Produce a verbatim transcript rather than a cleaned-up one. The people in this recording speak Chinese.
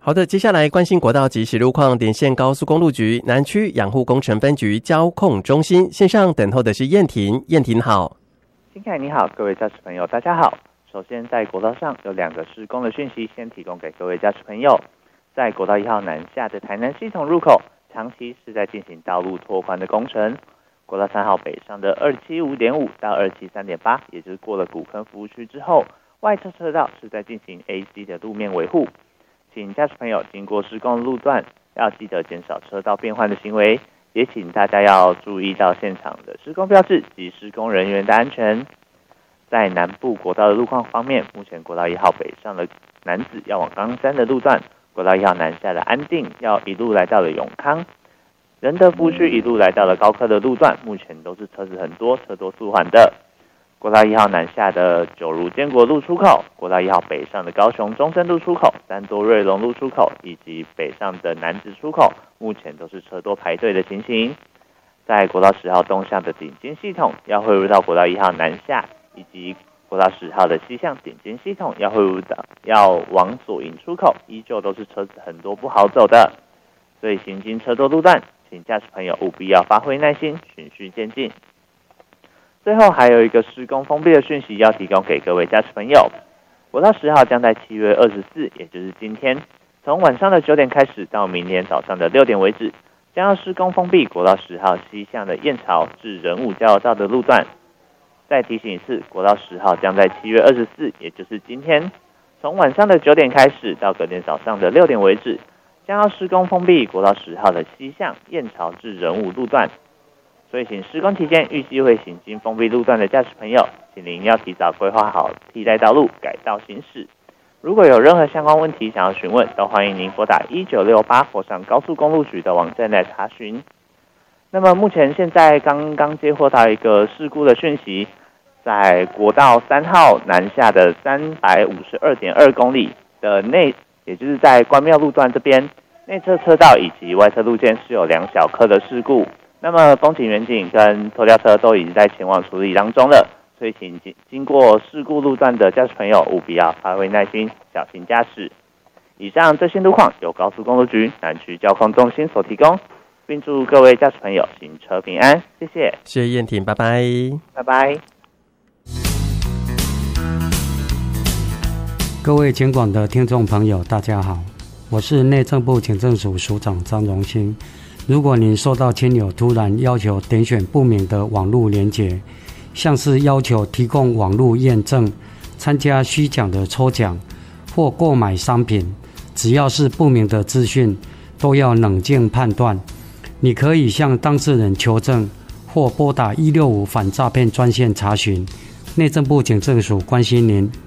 好的，接下来关心国道即时路况，点线高速公路局南区养护工程分局交控中心线上等候的是燕婷，燕婷好。 金凯你好，各位驾驶朋友大家好。首先在国道上有两个施工的讯息，先提供给各位驾驶朋友。在国道一号南下的台南系统入口，长期是在进行道路拓宽的工程。国道三号北上的二七五点五到二七三点八，也就是过了古坑服务区之后，外侧车道是在进行 A C 的路面维护。请驾驶朋友经过施工的路段，要记得减少车道变换的行为，也请大家要注意到现场的施工标志及施工人员的安全。在南部国道的路况方面，目前国道一号北上的南子要往冈山的路段，国道一号南下的安定要一路来到了永康，仁德福区一路来到了高科的路段，目前都是车子很多，车多速缓的。国道一号南下的九如坚国路出口，国道一号北上的高雄中正路出口、三多瑞隆路出口以及北上的南子出口，目前都是车多排队的情形。在国道十号东向的顶尖系统要汇入到国道一号南下，以及国道十号的西向顶尖系统要汇入到要往左营出口，依旧都是车子很多不好走的。所以行经车多路段，请驾驶朋友务必要发挥耐心，循序渐进。最后还有一个施工封闭的讯息要提供给各位驾驶朋友，国道十号将在七月二十四，也就是今天，从晚上的九点开始到明天早上的六点为止，将要施工封闭国道十号西向的燕巢至仁武交流道的路段。再提醒一次，国道十号将在七月二十四，也就是今天，从晚上的九点开始到隔天早上的六点为止，将要施工封闭国道十号的西向燕巢至仁武路段。所以请施工期间预计会行经封闭路段的驾驶朋友，请您要提早规划好替代道路，改道行驶。如果有任何相关问题想要询问，都欢迎您拨打一九六八或上高速公路局的网站来查询。那么目前现在刚刚接获到一个事故的讯息，在国道三号南下的三百五十二点二公里的内，也就是在关庙路段这边，内侧车道以及外侧路肩是有两小颗的事故。那么风警员警跟拖吊车都已经在前往处理当中了，所以请经过事故路段的驾驶朋友务必要发挥耐心，小心驾驶。以上这些路况由高速公路局南区交控中心所提供，并祝各位驾驶朋友行车平安，谢谢。 谢谢燕婷，拜拜。 拜拜。 各位警广的听众朋友大家好，我是内政部警政署署长张荣兴。如果您收到亲友突然要求点选不明的网络连结，像是要求提供网络验证、参加虚假的抽奖或购买商品，只要是不明的资讯，都要冷静判断。你可以向当事人求证，或拨打一六五反诈骗专线查询。内政部警政署关心您。